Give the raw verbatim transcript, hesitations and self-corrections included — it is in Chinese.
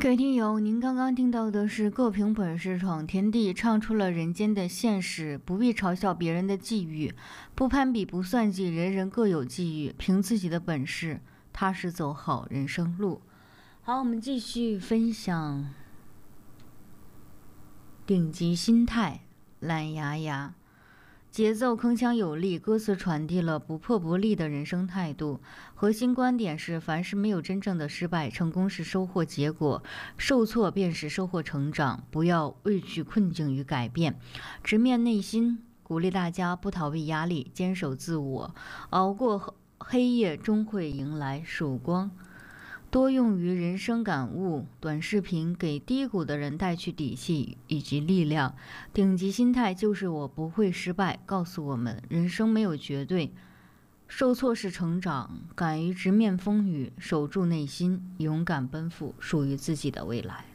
各位听友，您刚刚听到的是各凭本事闯天地，唱出了人间的现实，不必嘲笑别人的际遇，不攀比不算计，人人各有际遇，凭自己的本事，踏实走好人生路。好，我们继续分享顶级心态，懒牙牙。节奏铿锵有力，歌词传递了不破不立的人生态度。核心观点是：凡事没有真正的失败，成功是收获结果，受挫便是收获成长。不要畏惧困境与改变，直面内心。鼓励大家不逃避压力，坚守自我，熬过黑夜，终会迎来曙光。多用于人生感悟，短视频给低谷的人带去底气以及力量。顶级心态就是我不会失败，告诉我们人生没有绝对，受挫是成长，敢于直面风雨，守住内心，勇敢奔赴属于自己的未来。